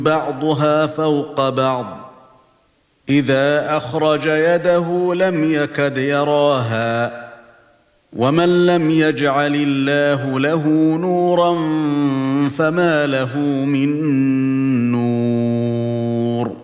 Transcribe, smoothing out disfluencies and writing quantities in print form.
بعضها فوق بعض إذا أخرج يده لم يكد يراها ومن لم يجعل الله له نورا فما له من نور